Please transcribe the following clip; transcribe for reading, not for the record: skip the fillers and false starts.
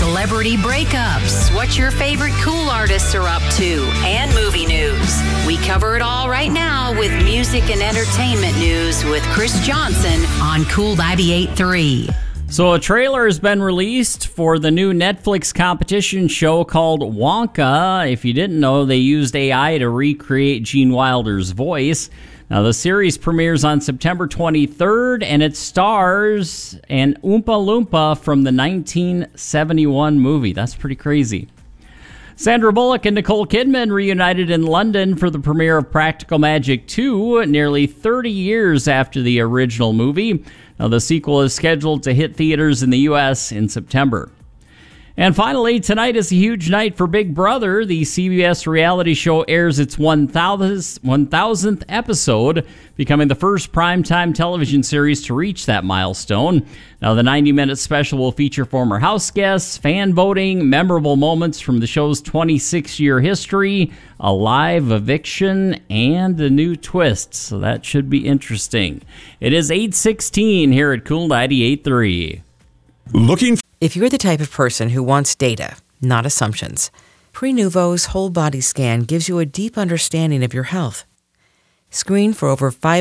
celebrity breakups, what your favorite cool artists are up to, and movie news. We cover it all right now with music and entertainment news with Chris Johnson on Cool 98.3. So a trailer has been released for the new Netflix competition show called Wonka. If you didn't know, they used AI to recreate Gene Wilder's voice. Now, the series premieres on September 23rd, and it stars an Oompa Loompa from the 1971 movie. That's pretty crazy. Sandra Bullock and Nicole Kidman reunited in London for the premiere of Practical Magic 2, nearly 30 years after the original movie. Now, the sequel is scheduled to hit theaters in the U.S. in September. And finally, tonight is a huge night for Big Brother. The CBS reality show airs its 1,000th episode, becoming the first primetime television series to reach that milestone. Now, the 90-minute special will feature former house guests, fan voting, memorable moments from the show's 26-year history, a live eviction, and a new twist. So that should be interesting. It is 8:16 here at Cool 98.3. If you're the type of person who wants data, not assumptions, Prenuvo's whole body scan gives you a deep understanding of your health. Screen for over